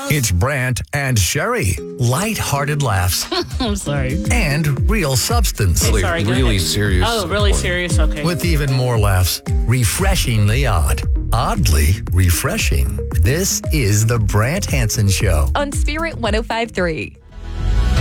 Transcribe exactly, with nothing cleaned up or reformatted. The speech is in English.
It's Brant and Sherry. Light-hearted laughs I'm sorry. and real substance. Okay, sorry, go really ahead. serious. Oh, really one. serious? Okay. With even more laughs. Refreshingly odd. Oddly refreshing. This is the Brant Hansen Show. On Spirit one oh five point three.